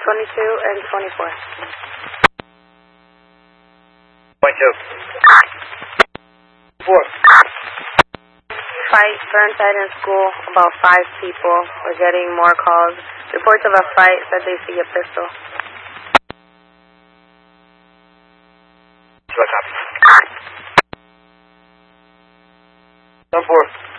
22 and 24. 22. 4. Fight, Burnside in school, about 5 people. We're getting more calls. Reports of a fight, said they see a pistol. What's up? 10-4.